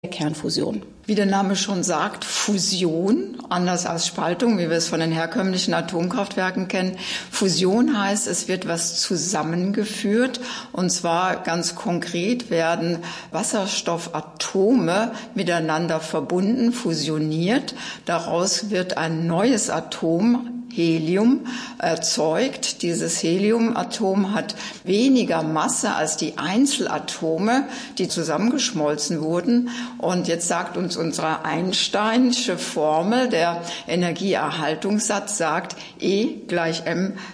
Kernfusion? Wie der Name schon sagt, Fusion, anders als Spaltung, wie wir es von den herkömmlichen Atomkraftwerken kennen. Fusion heißt, es wird was zusammengeführt, und zwar ganz konkret werden Wasserstoffatome miteinander verbunden, fusioniert. Daraus wird ein neues Atom, Helium, erzeugt. Dieses Heliumatom hat weniger Masse als die Einzelatome, die zusammengeschmolzen wurden. Und jetzt sagt uns unsere Einsteinsche Formel, der Energieerhaltungssatz sagt, E gleich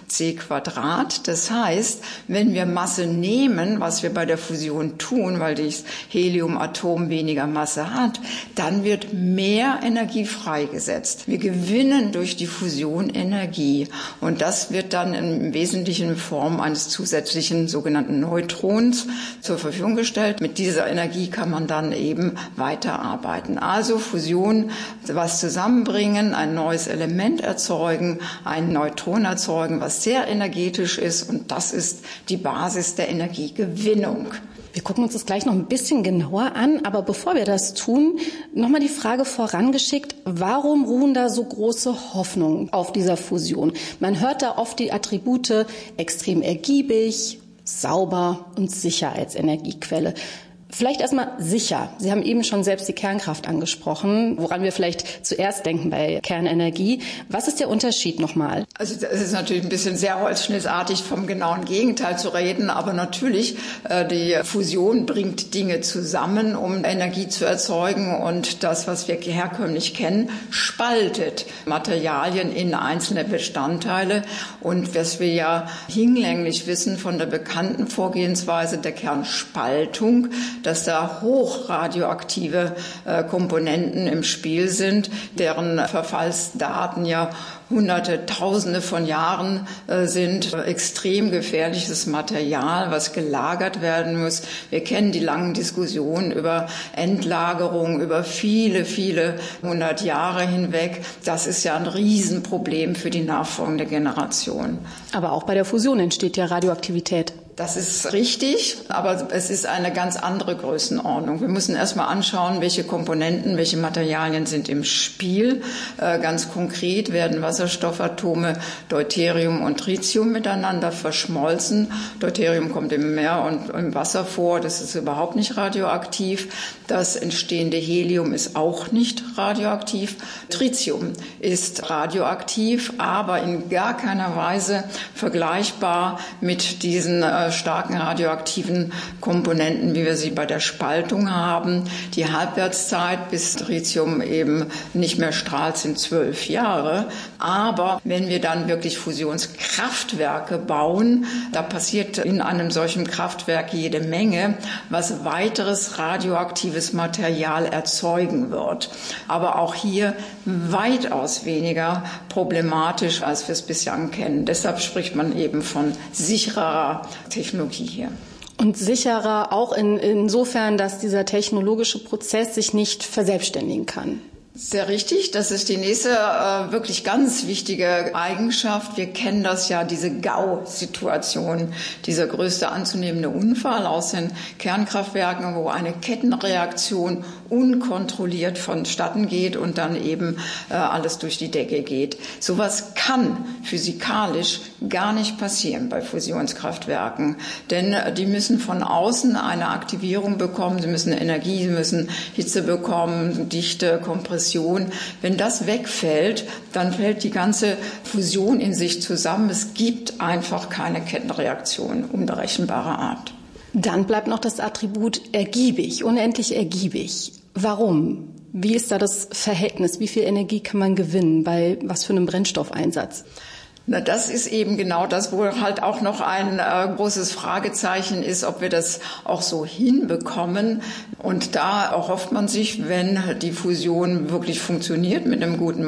mc². Das heißt, wenn wir Masse nehmen, was wir bei der Fusion tun, weil das Heliumatom weniger Masse hat, dann wird mehr Energie freigesetzt. Wir gewinnen durch die Fusion Energie. Und das wird dann im Wesentlichen in Form eines zusätzlichen sogenannten Neutrons zur Verfügung gestellt. Mit dieser Energie kann man dann eben weiterarbeiten. Also Fusion, was zusammenbringen, ein neues Element erzeugen, ein Neutron erzeugen, was sehr energetisch ist. Und das ist die Basis der Energiegewinnung. Wir gucken uns das gleich noch ein bisschen genauer an, aber bevor wir das tun, nochmal die Frage vorangeschickt, warum ruhen da so große Hoffnungen auf dieser Fusion? Man hört da oft die Attribute extrem ergiebig, sauber und sicher als Energiequelle. Vielleicht erstmal sicher. Sie haben eben schon selbst die Kernkraft angesprochen, woran wir vielleicht zuerst denken bei Kernenergie. Was ist der Unterschied nochmal? Also es ist natürlich ein bisschen sehr holzschnittartig vom genauen Gegenteil zu reden, aber natürlich, die Fusion bringt Dinge zusammen, um Energie zu erzeugen, und das, was wir herkömmlich kennen, spaltet Materialien in einzelne Bestandteile. Und was wir ja hinlänglich wissen von der bekannten Vorgehensweise der Kernspaltung, dass da hochradioaktive Komponenten im Spiel sind, deren Verfallsdaten ja Hunderte, Tausende von Jahren sind. Extrem gefährliches Material, was gelagert werden muss. Wir kennen die langen Diskussionen über Endlagerung über viele, viele hundert Jahre hinweg. Das ist ja ein Riesenproblem für die nachfolgende Generation. Aber auch bei der Fusion entsteht ja Radioaktivität. Das ist richtig, aber es ist eine ganz andere Größenordnung. Wir müssen erstmal anschauen, welche Komponenten, welche Materialien sind im Spiel. Ganz konkret werden Wasserstoffatome Deuterium und Tritium miteinander verschmolzen. Deuterium kommt im Meer und im Wasser vor, das ist überhaupt nicht radioaktiv. Das entstehende Helium ist auch nicht radioaktiv. Tritium ist radioaktiv, aber in gar keiner Weise vergleichbar mit diesen starken radioaktiven Komponenten, wie wir sie bei der Spaltung haben. Die Halbwertszeit, bis Tritium eben nicht mehr strahlt, sind 12 Jahre. Aber wenn wir dann wirklich Fusionskraftwerke bauen, da passiert in einem solchen Kraftwerk jede Menge, was weiteres radioaktives Material erzeugen wird. Aber auch hier weitaus weniger problematisch, als wir es bislang kennen. Deshalb spricht man eben von sicherer Technologie hier. Und sicherer auch insofern, dass dieser technologische Prozess sich nicht verselbstständigen kann. Sehr richtig. Das ist die nächste wirklich ganz wichtige Eigenschaft. Wir kennen das ja, diese GAU-Situation, dieser größte anzunehmende Unfall aus den Kernkraftwerken, wo eine Kettenreaktion unkontrolliert vonstatten geht und dann eben alles durch die Decke geht. Sowas kann physikalisch gar nicht passieren bei Fusionskraftwerken, denn die müssen von außen eine Aktivierung bekommen, sie müssen Energie, sie müssen Hitze bekommen, Dichte, Kompression. Wenn das wegfällt, dann fällt die ganze Fusion in sich zusammen. Es gibt einfach keine Kettenreaktion unberechenbarer Art. Dann bleibt noch das Attribut ergiebig, unendlich ergiebig. Warum? Wie ist da das Verhältnis? Wie viel Energie kann man gewinnen bei was für einem Brennstoffeinsatz? Na, das ist eben genau das, wo halt auch noch ein großes Fragezeichen ist, ob wir das auch so hinbekommen. Und da erhofft man sich, wenn die Fusion wirklich funktioniert mit einem guten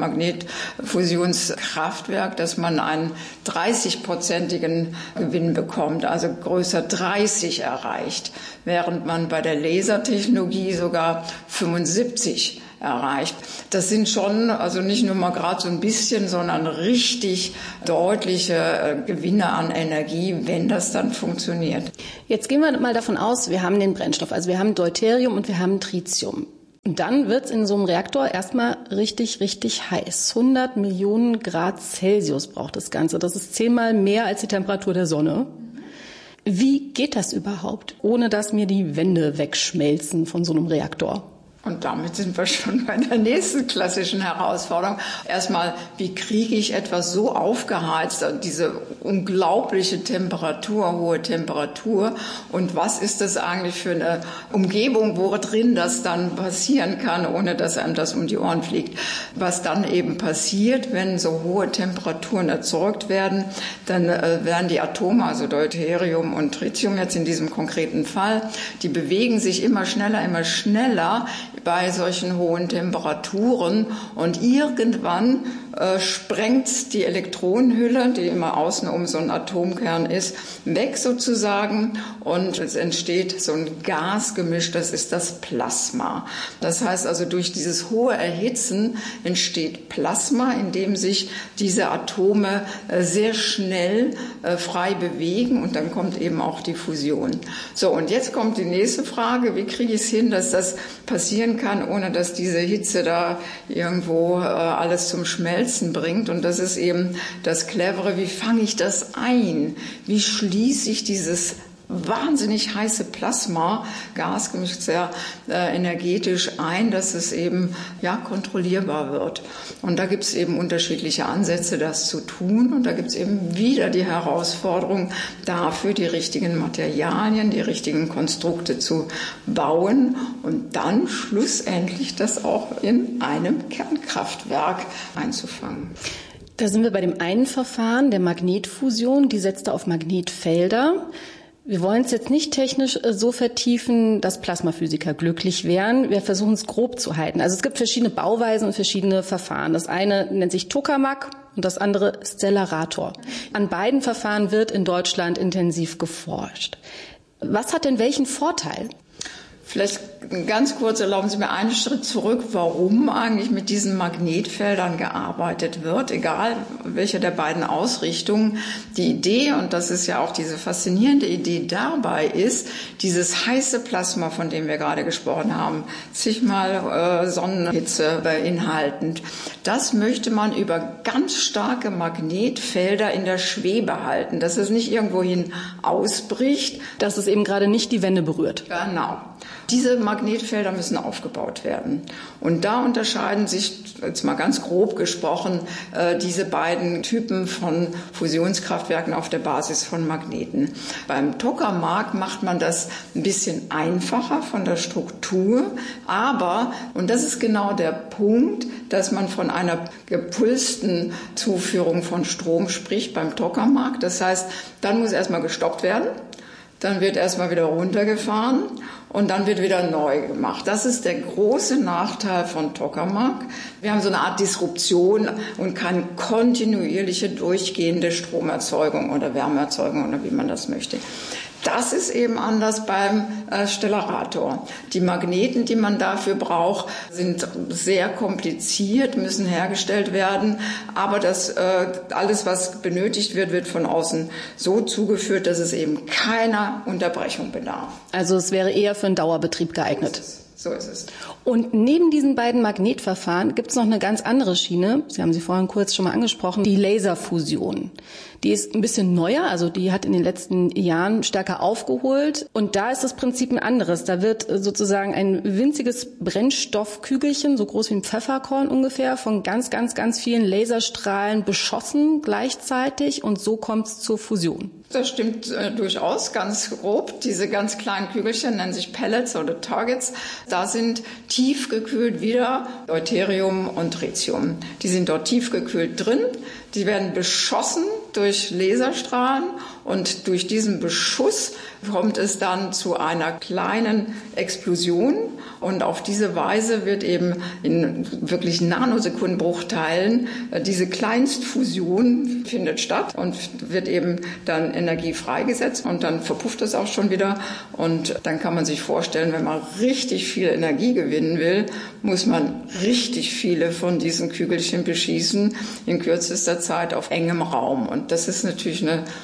Magnetfusionskraftwerk, dass man einen 30-prozentigen Gewinn bekommt, also größer 30 erreicht, während man bei der Lasertechnologie sogar 75 erreicht. Das sind schon, also nicht nur mal gerade so ein bisschen, sondern richtig deutliche Gewinne an Energie, wenn das dann funktioniert. Jetzt gehen wir mal davon aus, wir haben den Brennstoff, also wir haben Deuterium und wir haben Tritium. Und dann wird's in so einem Reaktor erstmal richtig, richtig heiß. 100 Millionen Grad Celsius braucht das Ganze. Das ist 10-mal mehr als die Temperatur der Sonne. Wie geht das überhaupt, ohne dass mir die Wände wegschmelzen von so einem Reaktor? Und damit sind wir schon bei der nächsten klassischen Herausforderung. Erstmal, wie kriege ich etwas so aufgeheizt, diese unglaubliche Temperatur, hohe Temperatur? Und was ist das eigentlich für eine Umgebung, worin das dann passieren kann, ohne dass einem das um die Ohren fliegt? Was dann eben passiert, wenn so hohe Temperaturen erzeugt werden, dann werden die Atome, also Deuterium und Tritium jetzt in diesem konkreten Fall, die bewegen sich immer schneller bei solchen hohen Temperaturen und irgendwann sprengt die Elektronenhülle, die immer außen um so ein Atomkern ist, weg sozusagen und es entsteht so ein Gasgemisch, das ist das Plasma. Das heißt also, durch dieses hohe Erhitzen entsteht Plasma, in dem sich diese Atome sehr schnell frei bewegen und dann kommt eben auch die Fusion. So, und jetzt kommt die nächste Frage, wie kriege ich es hin, dass das passieren kann, ohne dass diese Hitze da irgendwo alles zum Schmelzen bringt. Und das ist eben das Clevere, wie fange ich das ein? Wie schließe ich dieses wahnsinnig heiße Plasma, Gasgemisch sehr energetisch ein, dass es eben kontrollierbar wird. Und da gibt es eben unterschiedliche Ansätze, das zu tun. Und da gibt es eben wieder die Herausforderung, dafür die richtigen Materialien, die richtigen Konstrukte zu bauen und dann schlussendlich das auch in einem Kernkraftwerk einzufangen. Da sind wir bei dem einen Verfahren, der Magnetfusion, die setzt auf Magnetfelder. Wir wollen es jetzt nicht technisch so vertiefen, dass Plasmaphysiker glücklich wären. Wir versuchen es grob zu halten. Also es gibt verschiedene Bauweisen und verschiedene Verfahren. Das eine nennt sich Tokamak und das andere Stellarator. An beiden Verfahren wird in Deutschland intensiv geforscht. Was hat denn welchen Vorteil? Vielleicht ganz kurz erlauben Sie mir einen Schritt zurück, warum eigentlich mit diesen Magnetfeldern gearbeitet wird, egal welche der beiden Ausrichtungen. Die Idee, und das ist ja auch diese faszinierende Idee dabei, ist, dieses heiße Plasma, von dem wir gerade gesprochen haben, zigmal Sonnenhitze beinhaltend, das möchte man über ganz starke Magnetfelder in der Schwebe halten, dass es nicht irgendwohin ausbricht. Dass es eben gerade nicht die Wände berührt. Genau. Diese Magnetfelder müssen aufgebaut werden. Und da unterscheiden sich, jetzt mal ganz grob gesprochen, diese beiden Typen von Fusionskraftwerken auf der Basis von Magneten. Beim Tokamak macht man das ein bisschen einfacher von der Struktur, aber, und das ist genau der Punkt, dass man von einer gepulsten Zuführung von Strom spricht beim Tokamak. Das heißt, dann muss erstmal gestoppt werden. Dann wird erstmal wieder runtergefahren und dann wird wieder neu gemacht. Das ist der große Nachteil von Tokamak. Wir haben so eine Art Disruption und keine kontinuierliche, durchgehende Stromerzeugung oder Wärmeerzeugung oder wie man das möchte. Das ist eben anders beim Stellarator. Die Magneten, die man dafür braucht, sind sehr kompliziert, müssen hergestellt werden. Aber das alles, was benötigt wird, wird von außen so zugeführt, dass es eben keiner Unterbrechung bedarf. Also es wäre eher für einen Dauerbetrieb geeignet. So ist es. Und neben diesen beiden Magnetverfahren gibt es noch eine ganz andere Schiene. Sie haben sie vorhin kurz schon mal angesprochen, die Laserfusion. Die ist ein bisschen neuer, also die hat in den letzten Jahren stärker aufgeholt. Und da ist das Prinzip ein anderes. Da wird sozusagen ein winziges Brennstoffkügelchen, so groß wie ein Pfefferkorn ungefähr, von ganz, ganz, ganz vielen Laserstrahlen beschossen gleichzeitig. Und so kommt es zur Fusion. Das stimmt durchaus, ganz grob. Diese ganz kleinen Kügelchen nennen sich Pellets oder Targets. Da sind tiefgekühlt wieder Deuterium und Tritium. Die sind dort tiefgekühlt drin. Die werden beschossen durch Laserstrahlen und durch diesen Beschuss kommt es dann zu einer kleinen Explosion und auf diese Weise wird eben in wirklich Nanosekundenbruchteilen diese Kleinstfusion findet statt und wird eben dann Energie freigesetzt und dann verpufft es auch schon wieder und dann kann man sich vorstellen, wenn man richtig viel Energie gewinnen will, muss man richtig viele von diesen Kügelchen beschießen in kürzester Zeit auf engem Raum und das ist natürlich eine wahnsinnige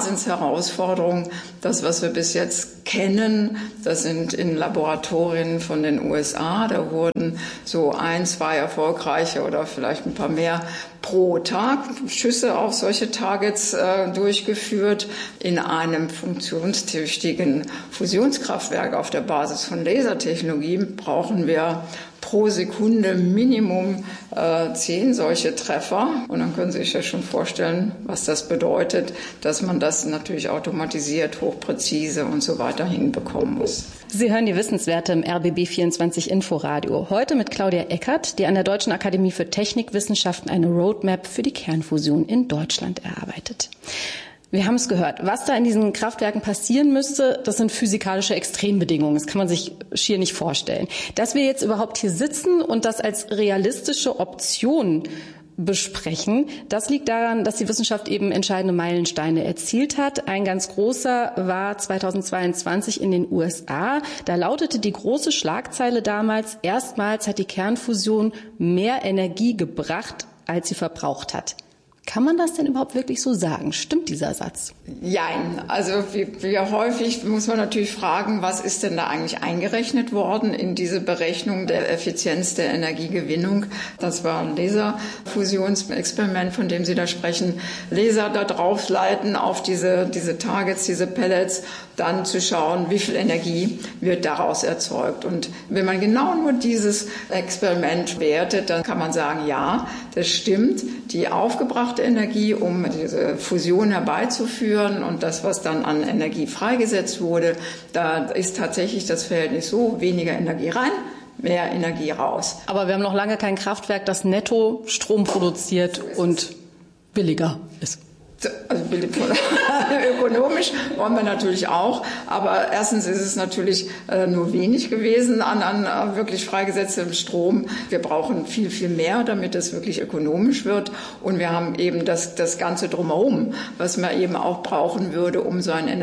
Wahnsinnsherausforderung. Das, was wir bis jetzt kennen, das sind in Laboratorien von den USA. Da wurden so 1, 2 erfolgreiche oder vielleicht ein paar mehr pro Tag Schüsse auf solche Targets durchgeführt. In einem funktionstüchtigen Fusionskraftwerk auf der Basis von Lasertechnologie brauchen wir pro Sekunde Minimum 10 solche Treffer. Und dann können Sie sich ja schon vorstellen, was das bedeutet, dass man das natürlich automatisiert, hochpräzise und so weiter hinbekommen muss. Sie hören die Wissenswerte im RBB24 Inforadio. Heute mit Claudia Eckert, die an der Deutschen Akademie für Technikwissenschaften eine Roadmap für die Kernfusion in Deutschland erarbeitet. Wir haben es gehört. Was da in diesen Kraftwerken passieren müsste, das sind physikalische Extrembedingungen. Das kann man sich schier nicht vorstellen. Dass wir jetzt überhaupt hier sitzen und das als realistische Option besprechen, das liegt daran, dass die Wissenschaft eben entscheidende Meilensteine erzielt hat. Ein ganz großer war 2022 in den USA. Da lautete die große Schlagzeile damals: Erstmals hat die Kernfusion mehr Energie gebracht, als sie verbraucht hat. Kann man das denn überhaupt wirklich so sagen? Stimmt dieser Satz? Jein. Also wie häufig muss man natürlich fragen, was ist denn da eigentlich eingerechnet worden in diese Berechnung der Effizienz der Energiegewinnung? Das war ein Laserfusionsexperiment, von dem Sie da sprechen. Laser da draufleiten auf diese Targets, diese Pellets, dann zu schauen, wie viel Energie wird daraus erzeugt. Und wenn man genau nur dieses Experiment wertet, dann kann man sagen, ja, das stimmt. Die aufgebrachte Energie, um diese Fusion herbeizuführen und das, was dann an Energie freigesetzt wurde, da ist tatsächlich das Verhältnis so: weniger Energie rein, mehr Energie raus. Aber wir haben noch lange kein Kraftwerk, das netto Strom produziert und billiger ist. Also ökonomisch wollen wir natürlich auch, aber erstens ist es natürlich nur wenig gewesen an wirklich freigesetztem Strom. Wir brauchen viel, viel mehr, damit es wirklich ökonomisch wird, und wir haben eben das Ganze drumherum, was man eben auch brauchen würde, um so ein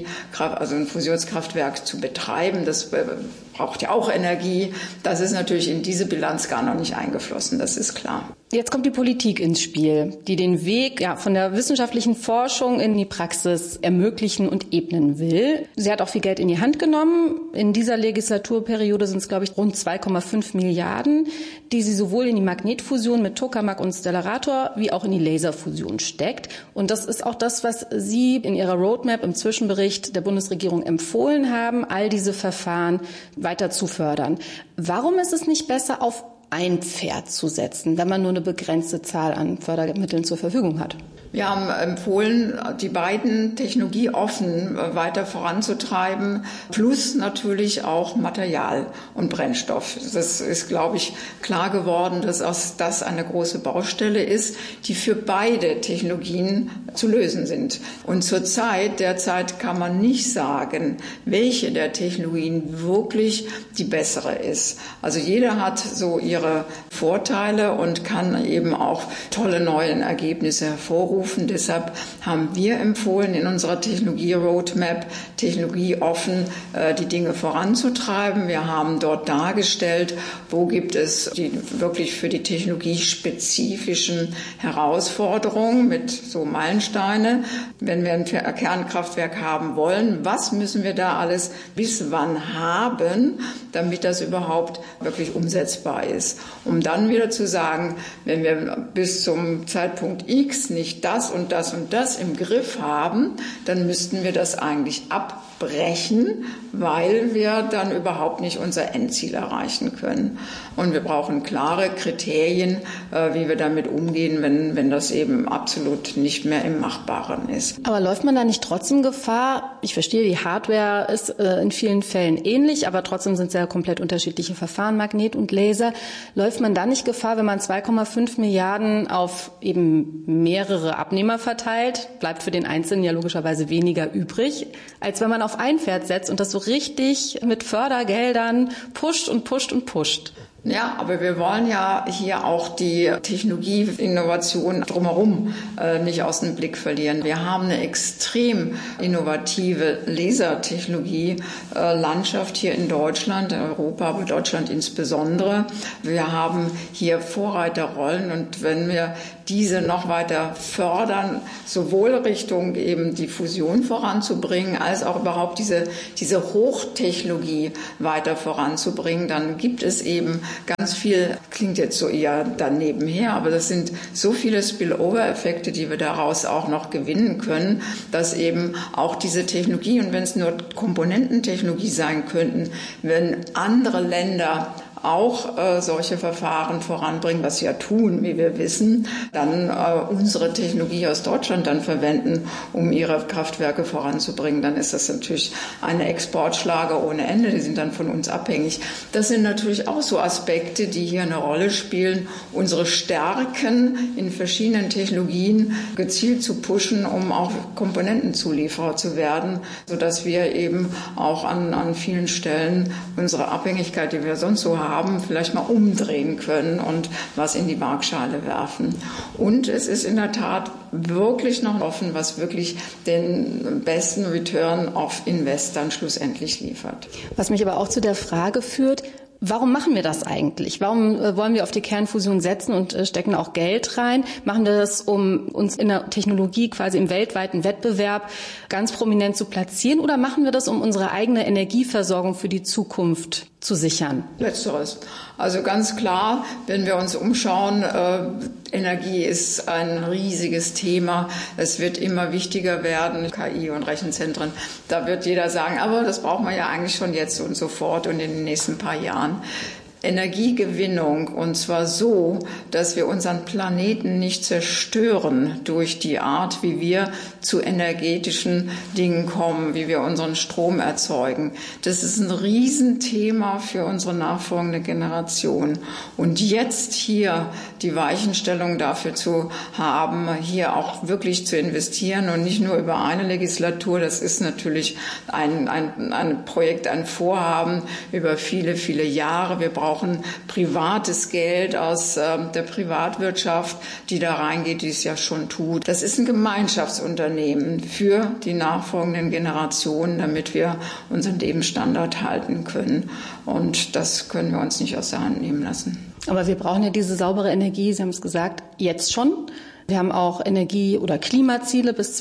also ein Fusionskraftwerk zu betreiben. Das braucht ja auch Energie. Das ist natürlich in diese Bilanz gar noch nicht eingeflossen, das ist klar. Jetzt kommt die Politik ins Spiel, die den Weg von der wissenschaftlichen Forschung in die Praxis ermöglichen und ebnen will. Sie hat auch viel Geld in die Hand genommen. In dieser Legislaturperiode sind es, glaube ich, rund 2,5 Milliarden, die sie sowohl in die Magnetfusion mit Tokamak und Stellarator wie auch in die Laserfusion steckt. Und das ist auch das, was Sie in Ihrer Roadmap im Zwischenbericht der Bundesregierung empfohlen haben, all diese Verfahren weiter zu fördern. Warum ist es nicht besser, auf ein Pferd zu setzen, wenn man nur eine begrenzte Zahl an Fördermitteln zur Verfügung hat? Wir haben empfohlen, die beiden technologieoffen weiter voranzutreiben, plus natürlich auch Material und Brennstoff. Das ist, glaube ich, klar geworden, dass das eine große Baustelle ist, die für beide Technologien zu lösen sind. Und derzeit kann man nicht sagen, welche der Technologien wirklich die bessere ist. Also jeder hat so ihre Vorteile und kann eben auch tolle neue Ergebnisse hervorrufen. Deshalb haben wir empfohlen, in unserer Technologie-Roadmap technologieoffen die Dinge voranzutreiben. Wir haben dort dargestellt, wo gibt es die wirklich für die Technologie spezifischen Herausforderungen mit so Meilensteine. Wenn wir ein Kernkraftwerk haben wollen, was müssen wir da alles bis wann haben, damit das überhaupt wirklich umsetzbar ist. Um dann wieder zu sagen, wenn wir bis zum Zeitpunkt X nicht das und das und das im Griff haben, dann müssten wir das eigentlich abbrechen, weil wir dann überhaupt nicht unser Endziel erreichen können. Und wir brauchen klare Kriterien, wie wir damit umgehen, wenn das eben absolut nicht mehr im Machbaren ist. Aber läuft man da nicht trotzdem Gefahr? Ich verstehe, die Hardware ist in vielen Fällen ähnlich, aber trotzdem sind es ja komplett unterschiedliche Verfahren, Magnet und Laser. Läuft man da nicht Gefahr, wenn man 2,5 Milliarden auf eben mehrere Abnehmer verteilt, bleibt für den Einzelnen ja logischerweise weniger übrig, als wenn man auf ein Pferd setzt und das so richtig mit Fördergeldern pusht und pusht und pusht? Ja, aber wir wollen ja hier auch die Technologieinnovation drumherum nicht aus dem Blick verlieren. Wir haben eine extrem innovative Lasertechnologie-Landschaft hier in Deutschland, Europa, aber Deutschland insbesondere. Wir haben hier Vorreiterrollen, und wenn wir diese noch weiter fördern, sowohl Richtung eben die Fusion voranzubringen, als auch überhaupt diese Hochtechnologie weiter voranzubringen. Dann gibt es eben ganz viel, klingt jetzt so eher daneben her, aber das sind so viele Spillover-Effekte, die wir daraus auch noch gewinnen können, dass eben auch diese Technologie, und wenn es nur Komponententechnologie sein könnten, wenn andere Länder auch solche Verfahren voranbringen, was sie ja tun, wie wir wissen, dann unsere Technologie aus Deutschland dann verwenden, um ihre Kraftwerke voranzubringen, dann ist das natürlich eine Exportschlager ohne Ende, die sind dann von uns abhängig. Das sind natürlich auch so Aspekte, die hier eine Rolle spielen, unsere Stärken in verschiedenen Technologien gezielt zu pushen, um auch Komponentenzulieferer zu werden, sodass wir eben auch an vielen Stellen unsere Abhängigkeit, die wir sonst so haben, vielleicht mal umdrehen können und was in die Waagschale werfen. Und es ist in der Tat wirklich noch offen, was wirklich den besten Return of Invest dann schlussendlich liefert. Was mich aber auch zu der Frage führt, warum machen wir das eigentlich? Warum wollen wir auf die Kernfusion setzen und stecken auch Geld rein? Machen wir das, um uns in der Technologie quasi im weltweiten Wettbewerb ganz prominent zu platzieren? Oder machen wir das, um unsere eigene Energieversorgung für die Zukunft zu sichern? Letzteres. Also ganz klar, wenn wir uns umschauen, Energie ist ein riesiges Thema. Es wird immer wichtiger werden, KI und Rechenzentren. Da wird jeder sagen, aber das brauchen wir ja eigentlich schon jetzt und sofort und in den nächsten paar Jahren. Energiegewinnung, und zwar so, dass wir unseren Planeten nicht zerstören durch die Art, wie wir zu energetischen Dingen kommen, wie wir unseren Strom erzeugen. Das ist ein Riesenthema für unsere nachfolgende Generation. Und jetzt hier die Weichenstellung dafür zu haben, hier auch wirklich zu investieren und nicht nur über eine Legislatur, das ist natürlich ein Projekt, ein Vorhaben über viele, viele Jahre. Wir brauchen privates Geld aus der Privatwirtschaft, die da reingeht, die es ja schon tut. Das ist ein Gemeinschaftsunternehmen für die nachfolgenden Generationen, damit wir unseren Lebensstandard halten können. Und das können wir uns nicht aus der Hand nehmen lassen. Aber wir brauchen ja diese saubere Energie, Sie haben es gesagt, jetzt schon. Wir haben auch Energie- oder Klimaziele bis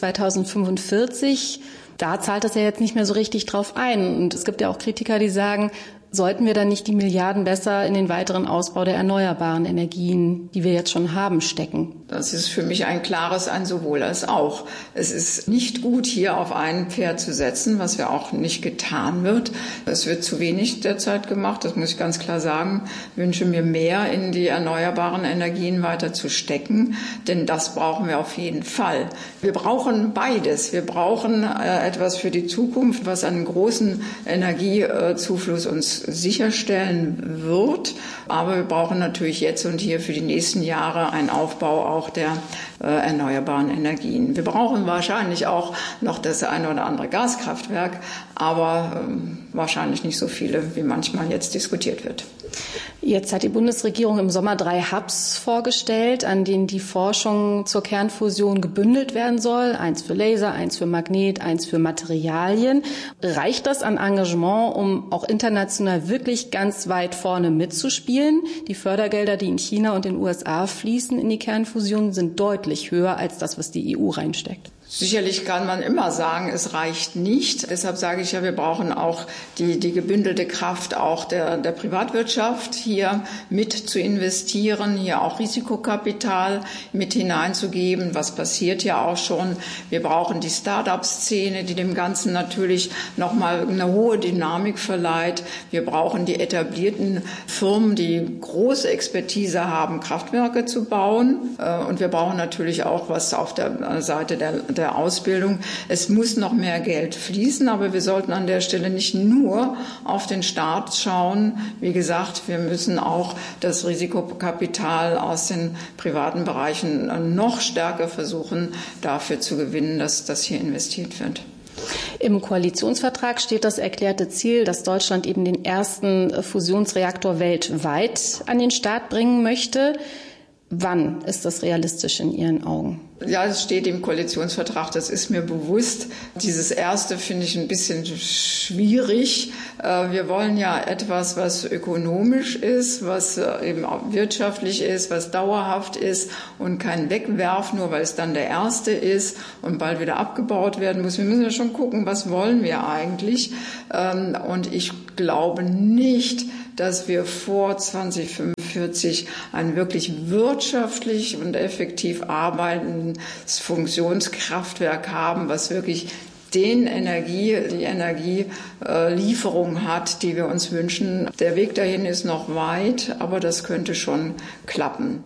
2045. Da zahlt das ja jetzt nicht mehr so richtig drauf ein. Und es gibt ja auch Kritiker, die sagen, sollten wir dann nicht die Milliarden besser in den weiteren Ausbau der erneuerbaren Energien, die wir jetzt schon haben, stecken? Das ist für mich ein klares ein sowohl als auch. Es ist nicht gut, hier auf ein Pferd zu setzen, was ja auch nicht getan wird. Es wird zu wenig derzeit gemacht, das muss ich ganz klar sagen. Ich wünsche mir mehr in die erneuerbaren Energien weiter zu stecken, denn das brauchen wir auf jeden Fall. Wir brauchen beides. Wir brauchen etwas für die Zukunft, was einen großen Energiezufluss uns sicherstellen wird. Aber wir brauchen natürlich jetzt und hier für die nächsten Jahre einen Aufbau auch der erneuerbaren Energien. Wir brauchen wahrscheinlich auch noch das eine oder andere Gaskraftwerk, aber wahrscheinlich nicht so viele, wie manchmal jetzt diskutiert wird. Jetzt hat die Bundesregierung im Sommer 3 Hubs vorgestellt, an denen die Forschung zur Kernfusion gebündelt werden soll. 1 für Laser, 1 für Magnet, 1 für Materialien. Reicht das an Engagement, um auch international wirklich ganz weit vorne mitzuspielen? Die Fördergelder, die in China und den USA fließen in die Kernfusion, sind deutlich höher als das, was die EU reinsteckt. Sicherlich kann man immer sagen, es reicht nicht. Deshalb sage ich ja, wir brauchen auch die gebündelte Kraft auch der Privatwirtschaft, hier mit zu investieren, hier auch Risikokapital mit hineinzugeben. Was passiert ja auch schon. Wir brauchen die Start-up-Szene, die dem Ganzen natürlich nochmal eine hohe Dynamik verleiht. Wir brauchen die etablierten Firmen, die große Expertise haben, Kraftwerke zu bauen. Und wir brauchen natürlich auch was auf der Seite der Ausbildung. Es muss noch mehr Geld fließen, aber wir sollten an der Stelle nicht nur auf den Staat schauen. Wie gesagt, wir müssen auch das Risikokapital aus den privaten Bereichen noch stärker versuchen, dafür zu gewinnen, dass das hier investiert wird. Im Koalitionsvertrag steht das erklärte Ziel, dass Deutschland eben den ersten Fusionsreaktor weltweit an den Start bringen möchte. Wann ist das realistisch in Ihren Augen? Ja, es steht im Koalitionsvertrag, das ist mir bewusst. Dieses erste finde ich ein bisschen schwierig. Wir wollen ja etwas, was ökonomisch ist, was eben auch wirtschaftlich ist, was dauerhaft ist und kein Wegwerf, nur weil es dann der erste ist und bald wieder abgebaut werden muss. Wir müssen ja schon gucken, was wollen wir eigentlich? Und ich glaube nicht, dass wir vor 2045 ein wirklich wirtschaftlich und effektiv arbeitendes Funktionskraftwerk haben, was wirklich die Energielieferung hat, die wir uns wünschen. Der Weg dahin ist noch weit, aber das könnte schon klappen.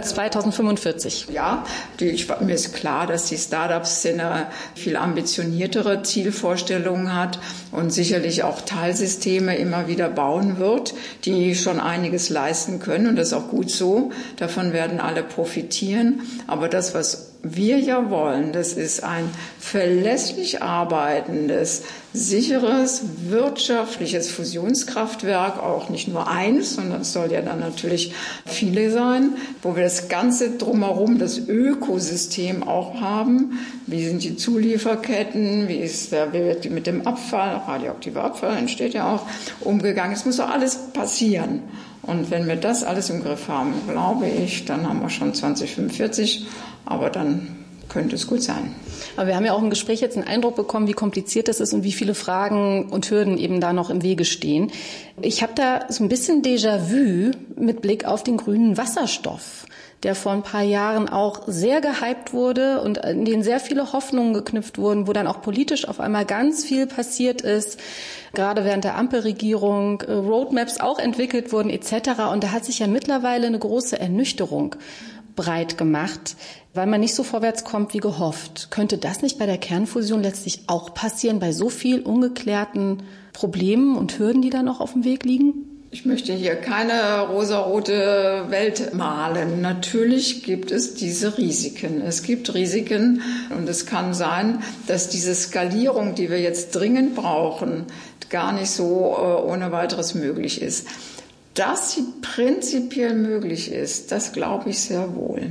2045. Ja, mir ist klar, dass die Start-up-Szene viel ambitioniertere Zielvorstellungen hat und sicherlich auch Teilsysteme immer wieder bauen wird, die schon einiges leisten können. Und das ist auch gut so. Davon werden alle profitieren. Aber das, was wir ja wollen, das ist ein verlässlich arbeitendes, sicheres, wirtschaftliches Fusionskraftwerk, auch nicht nur eins, sondern es soll ja dann natürlich viele sein, wo wir das Ganze drumherum, das Ökosystem auch haben. Wie sind die Zulieferketten, wie wird mit dem Abfall, radioaktiver Abfall entsteht ja auch, umgegangen. Es muss doch alles passieren. Und wenn wir das alles im Griff haben, glaube ich, dann haben wir schon 2045, aber dann könnte es gut sein. Aber wir haben ja auch im Gespräch jetzt einen Eindruck bekommen, wie kompliziert das ist und wie viele Fragen und Hürden eben da noch im Wege stehen. Ich habe da so ein bisschen Déjà-vu mit Blick auf den grünen Wasserstoff, der vor ein paar Jahren auch sehr gehypt wurde und in den sehr viele Hoffnungen geknüpft wurden, wo dann auch politisch auf einmal ganz viel passiert ist, gerade während der Ampelregierung, Roadmaps auch entwickelt wurden etc. Und da hat sich ja mittlerweile eine große Ernüchterung breit gemacht, weil man nicht so vorwärts kommt wie gehofft. Könnte das nicht bei der Kernfusion letztlich auch passieren, bei so viel ungeklärten Problemen und Hürden, die da noch auf dem Weg liegen? Ich möchte hier keine rosarote Welt malen. Natürlich gibt es diese Risiken. Es gibt Risiken und es kann sein, dass diese Skalierung, die wir jetzt dringend brauchen, gar nicht so ohne weiteres möglich ist. Dass sie prinzipiell möglich ist, das glaube ich sehr wohl.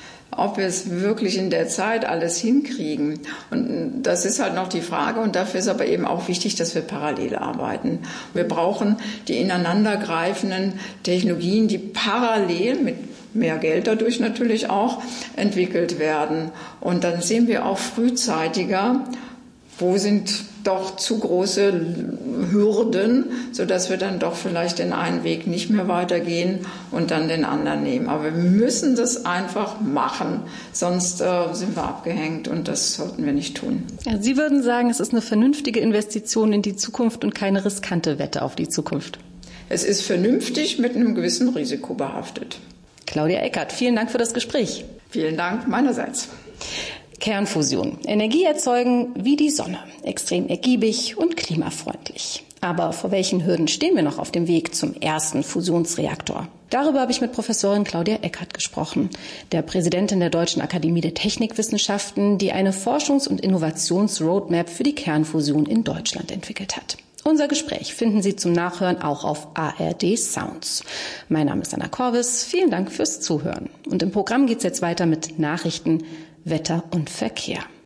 Ob wir es wirklich in der Zeit alles hinkriegen. Und das ist halt noch die Frage. Und dafür ist aber eben auch wichtig, dass wir parallel arbeiten. Wir brauchen die ineinandergreifenden Technologien, die parallel mit mehr Geld dadurch natürlich auch entwickelt werden. Und dann sehen wir auch frühzeitiger, wo sind doch zu große Hürden, sodass wir dann doch vielleicht den einen Weg nicht mehr weitergehen und dann den anderen nehmen. Aber wir müssen das einfach machen, sonst sind wir abgehängt und das sollten wir nicht tun. Ja, Sie würden sagen, es ist eine vernünftige Investition in die Zukunft und keine riskante Wette auf die Zukunft. Es ist vernünftig mit einem gewissen Risiko behaftet. Claudia Eckert, vielen Dank für das Gespräch. Vielen Dank meinerseits. Kernfusion. Energie erzeugen wie die Sonne. Extrem ergiebig und klimafreundlich. Aber vor welchen Hürden stehen wir noch auf dem Weg zum ersten Fusionsreaktor? Darüber habe ich mit Professorin Claudia Eckert gesprochen, der Präsidentin der Deutschen Akademie der Technikwissenschaften, die eine Forschungs- und Innovationsroadmap für die Kernfusion in Deutschland entwickelt hat. Unser Gespräch finden Sie zum Nachhören auch auf ARD Sounds. Mein Name ist Anna Korvis. Vielen Dank fürs Zuhören. Und im Programm geht es jetzt weiter mit Nachrichten, Wetter und Verkehr.